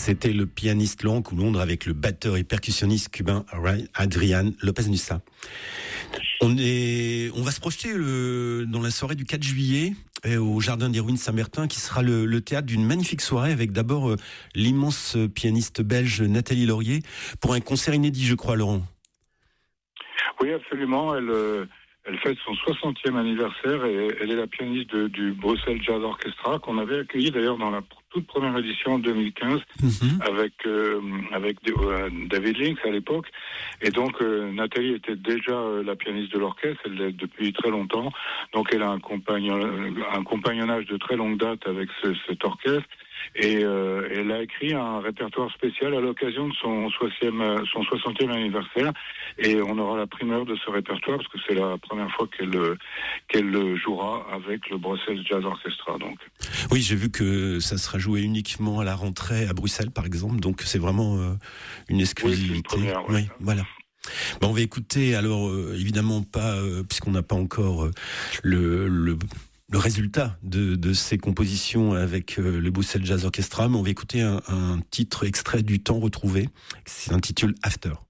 C'était le pianiste Laurent Coulondre avec le batteur et percussionniste cubain Adrián López Nussa. On va se projeter dans la soirée du 4 juillet au Jardin des Ruines Saint-Bertin, qui sera le théâtre d'une magnifique soirée avec d'abord l'immense pianiste belge Nathalie Laurier pour un concert inédit, je crois, Laurent. Oui, absolument. Elle fête son 60e anniversaire et elle est la pianiste du Bruxelles Jazz Orchestra qu'on avait accueilli d'ailleurs dans la toute première édition en 2015 avec David Links à l'époque. Et donc Nathalie était déjà la pianiste de l'orchestre, elle l'est depuis très longtemps. Donc elle a un compagnonnage de très longue date avec cet orchestre. Et elle a écrit un répertoire spécial à l'occasion de son 60e anniversaire. Et on aura la primeur de ce répertoire parce que c'est la première fois qu'elle jouera avec le Bruxelles Jazz Orchestra. Donc. Oui, j'ai vu que ça sera joué uniquement à la rentrée à Bruxelles, par exemple. Donc c'est vraiment une exclusivité. Oui, c'est une première, ouais. Oui, voilà. Bon, on va écouter, alors évidemment pas, puisqu'on n'a pas encore le résultat de ces compositions avec le Bruxelles Jazz Orchestra, mais on va écouter un titre extrait du Temps retrouvé, qui s'intitule After.